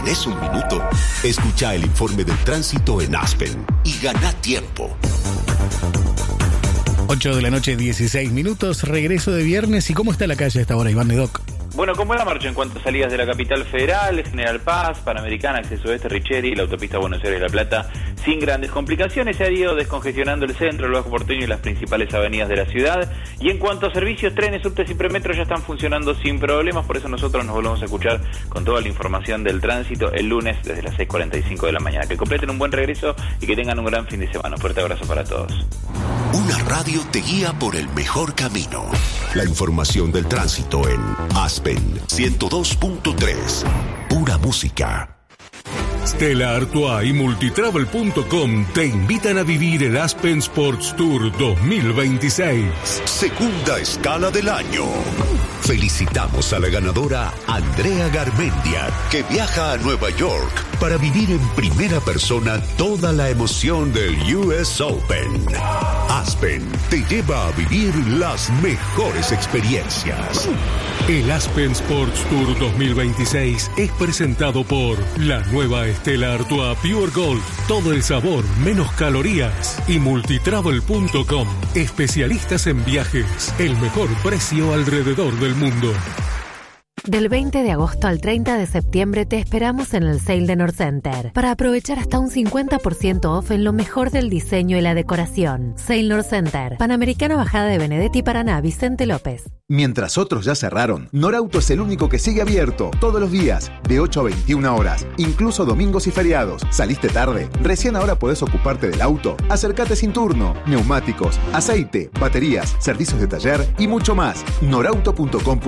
¿Tenés un minuto? Escucha el informe del tránsito en Aspen y gana tiempo. 8 de la noche, 16 minutos, regreso de viernes. ¿Y cómo está la calle a esta hora, Iván Nedoc? Bueno, con buena marcha en cuanto a salidas de la capital federal, General Paz, Panamericana, Acceso Oeste, Richeri y la autopista Buenos Aires-La Plata, sin grandes complicaciones. Se ha ido descongestionando el centro, el Bajo Porteño y las principales avenidas de la ciudad. Y en cuanto a servicios, trenes, subtes y premetro ya están funcionando sin problemas. Por eso nosotros nos volvemos a escuchar con toda la información del tránsito el lunes desde las 6:45 de la mañana. Que completen un buen regreso y que tengan un gran fin de semana. Un fuerte abrazo para todos. Una radio te guía por el mejor camino. La información del tránsito en Aspen 102.3. Pura música. Stella Artois y Multitravel.com te invitan a vivir el Aspen Sports Tour 2026. Segunda escala del año. Felicitamos a la ganadora Andrea Garmendia, que viaja a Nueva York para vivir en primera persona toda la emoción del US Open. Aspen te lleva a vivir las mejores experiencias. El Aspen Sports Tour 2026 es presentado por la nueva Stella Artois Pure Gold. Todo el sabor, menos calorías. Y Multitravel.com. Especialistas en viajes. El mejor precio alrededor del mundo. Del 20 de agosto al 30 de septiembre te esperamos en el Sale de Northcenter para aprovechar hasta un 50% off en lo mejor del diseño y la decoración. Sale Northcenter, Panamericana Bajada de Benedetti, Paraná, Vicente López. Mientras otros ya cerraron, Norauto es el único que sigue abierto todos los días, de 8 a 21 horas, incluso domingos y feriados. ¿Saliste tarde? Recién ahora podés ocuparte del auto. Acércate sin turno. Neumáticos, aceite, baterías, servicios de taller y mucho más. Norauto.com.